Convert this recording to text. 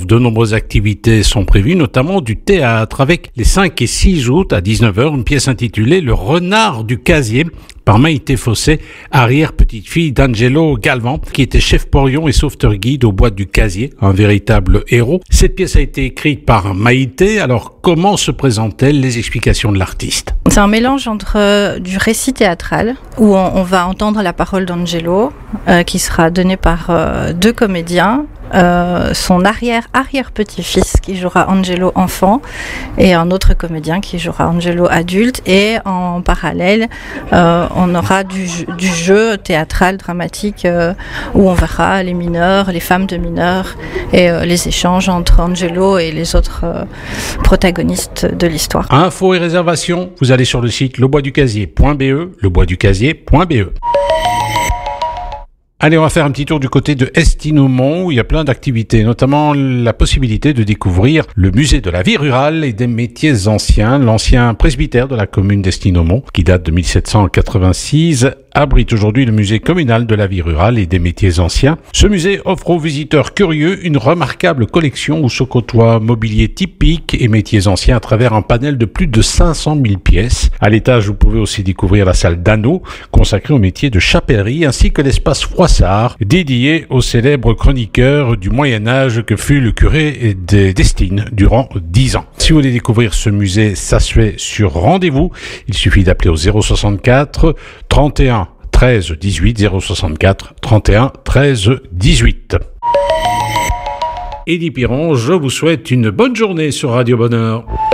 Christophe, de nombreuses activités sont prévues, notamment du théâtre, avec les 5 et 6 août à 19h, une pièce intitulée Le Renard du Casier, par Maïté Fossé, arrière-petite-fille d'Angelo Galvan, qui était chef porion et sauveteur-guide au bois du Casier, un véritable héros. Cette pièce a été écrite par Maïté, alors comment se présentent-elles? Les explications de l'artiste. C'est un mélange entre du récit théâtral, où on va entendre la parole d'Angelo, qui sera donnée par 2 comédiens, son arrière-petit-fils qui jouera Angelo enfant et un autre comédien qui jouera Angelo adulte, et en parallèle on aura du jeu théâtral dramatique où on verra les mineurs, les femmes de mineurs et les échanges entre Angelo et les autres protagonistes de l'histoire. Infos et réservations, vous allez sur le site leboisducasier.be, leboisducasier.be. Allez, on va faire un petit tour du côté de Estinomont où il y a plein d'activités, notamment la possibilité de découvrir le musée de la vie rurale et des métiers anciens. L'ancien presbytère de la commune d'Estinomont, qui date de 1786, abrite aujourd'hui le musée communal de la vie rurale et des métiers anciens. Ce musée offre aux visiteurs curieux une remarquable collection où se côtoient mobilier typique et métiers anciens à travers un panel de plus de 500 000 pièces. À l'étage, vous pouvez aussi découvrir la salle d'anneaux consacrée au métier de chapellerie, ainsi que l'espace Froissart, dédié au célèbre chroniqueur du Moyen-Âge que fut le curé d'Estine durant 10 ans. Si vous voulez découvrir ce musée, ça se fait sur rendez-vous. Il suffit d'appeler au 064 31 13 18 064 31 13 18. Eddie Piron, je vous souhaite une bonne journée sur Radio Bonheur.